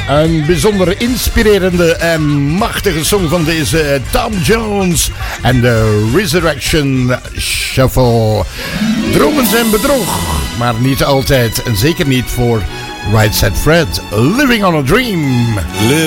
Een bijzonder inspirerende en machtige song van deze Tom Jones en de Resurrection Shuffle. Dromen zijn bedrog, maar niet altijd en zeker niet voor Right Said Fred. Living on a Dream.